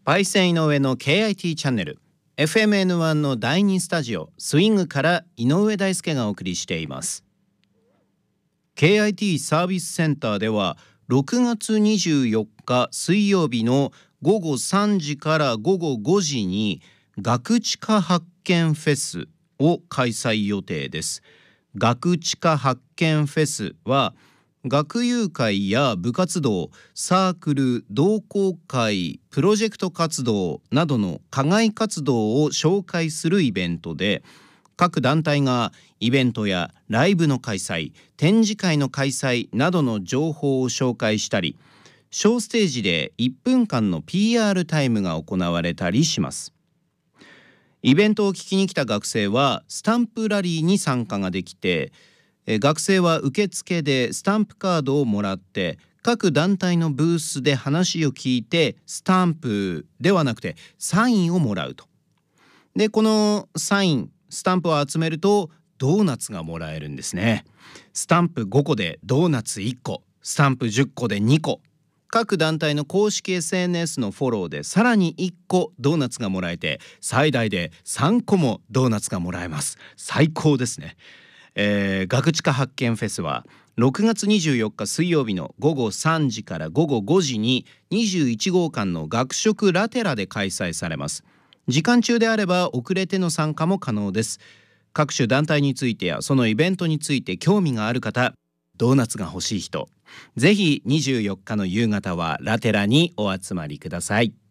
パイセン井上の KIT チャンネル FMN1 の第2スタジオスイングから井上大輔がお送りしています。 KIT サービスセンターでは6月24日水曜日の午後3時から午後5時にガクチカ発見フェスを開催予定です。ガクチカ発見フェスは学友会や部活動、サークル、同好会、プロジェクト活動などの課外活動を紹介するイベントで、各団体がイベントやライブの開催、展示会の開催などの情報を紹介したり、小ステージで1分間の PR タイムが行われたりします。イベントを聞きに来た学生はスタンプラリーに参加ができて、学生は受付でスタンプカードをもらって各団体のブースで話を聞いてスタンプではなくてサインをもらうと。でこのサインスタンプを集めるとドーナツがもらえるんですね。スタンプ5個でドーナツ1個、スタンプ10個で2個、各団体の公式 SNS のフォローでさらに1個ドーナツがもらえて最大で3個もドーナツがもらえます。最高ですね。ガクチカ発見フェスは6月24日水曜日の午後3時から午後5時に21号館の学食ラテラで開催されます。時間中であれば遅れての参加も可能です。各種団体についてやそのイベントについて興味がある方、ドーナツが欲しい人、ぜひ24日の夕方はラテラにお集まりください。